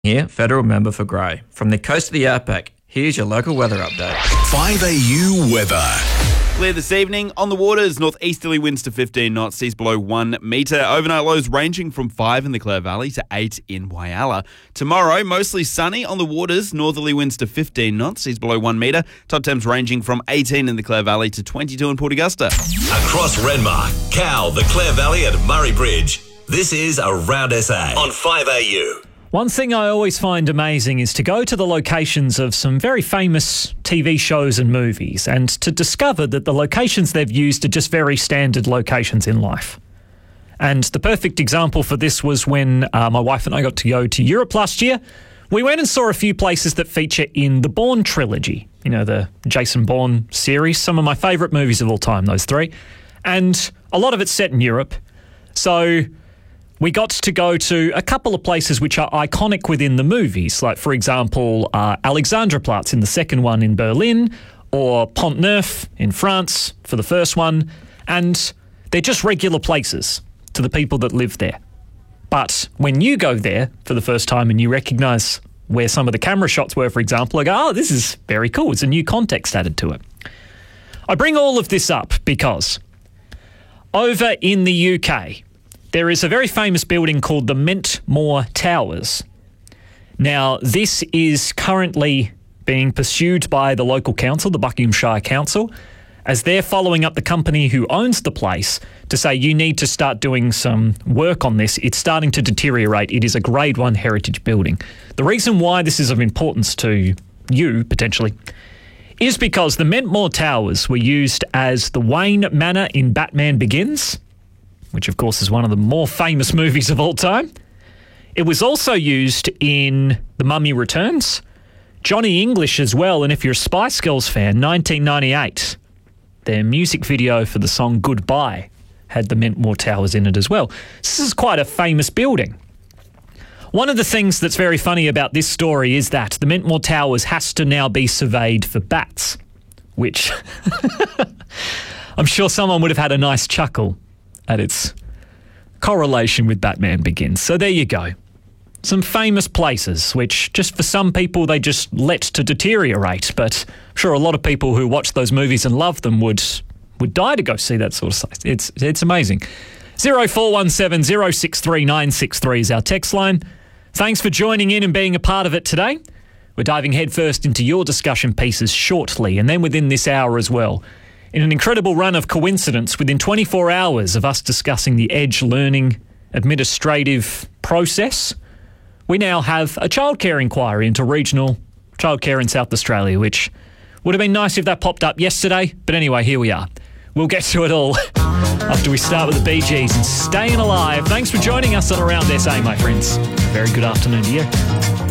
Here, federal member for Grey. From the coast of the outback, here's your local weather update. 5AU weather. Clear this evening. On the waters, northeasterly winds to 15 knots, seas below 1 metre. Overnight lows ranging from 5 in the Clare Valley to 8 in Whyalla. Tomorrow, mostly sunny. On the waters, northerly winds to 15 knots, seas below 1 metre. Top temps ranging from 18 in the Clare Valley to 22 in Port Augusta. Across Renmark, Cowell, the Clare Valley and Murray Bridge. This is Around SA on 5AU. One thing I always find amazing is to go to the locations of some very famous TV shows and movies and to discover that the locations they've used are just very standard locations in life. And the perfect example for this was when my wife and I got to go to Europe last year. We went and saw a few places that feature in the Bourne trilogy, you know, the Jason Bourne series, some of my favourite movies of all time, those three. And a lot of it's set in Europe. So we got to go to a couple of places which are iconic within the movies, like, for example, Alexanderplatz in the second one in Berlin, or Pont Neuf in France for the first one, and they're just regular places to the people that live there. But when you go there for the first time and you recognise where some of the camera shots were, for example, I go, oh, this is very cool. It's a new context added to it. I bring all of this up because over in the UK, there is a very famous building called the Mentmore Towers. Now, this is currently being pursued by the local council, the Buckinghamshire Council, as they're following up the company who owns the place to say you need to start doing some work on this. It's starting to deteriorate. It is a Grade 1 heritage building. The reason why this is of importance to you, potentially, is because the Mentmore Towers were used as the Wayne Manor in Batman Begins, which of course is one of the more famous movies of all time. It was also used in The Mummy Returns, Johnny English as well, and if you're a Spice Girls fan, 1998, their music video for the song Goodbye had the Mentmore Towers in it as well. This is quite a famous building. One of the things that's very funny about this story is that the Mentmore Towers has to now be surveyed for bats, which I'm sure someone would have had a nice chuckle at its correlation with Batman Begins. So there you go. Some famous places, which just for some people they just let to deteriorate. But I'm sure a lot of people who watch those movies and love them would die to go see that sort of stuff. It's amazing. 0417 063 963 is our text line. Thanks for joining in and being a part of it today. We're diving headfirst into your discussion pieces shortly, and then within this hour as well. In an incredible run of coincidence, within 24 hours of us discussing the Edge Learning administrative process, we now have a childcare inquiry into regional childcare in South Australia, which would have been nice if that popped up yesterday. But anyway, here we are. We'll get to it all after we start with the Bee Gees and Staying Alive. Thanks for joining us on Around SA, my friends. Very good afternoon to you.